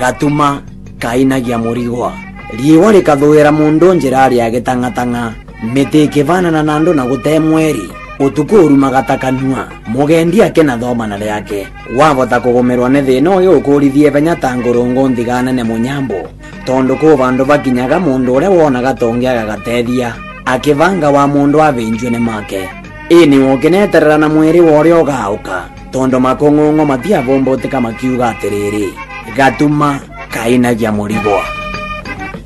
gatuma kainagia murigwa riwa rikathuira mundu njira ria gitangatanga miti kivanana na andu na gute mweri utuku urumagatakanua mugendi ake na thomana riake wavota kugomerwa ni thina uyu ukurithie venya ta ngurungu nthigane munyambo tondu ku vandu vakinyaga mundu uria wonaga tongiaga gatethia akivanga wa mundu avinjwe ni make ini ukineterera na mweri woria ugauka tondu makong'ong'o matiavumbutika makiuga atiriri gatuma kainagia murigwa.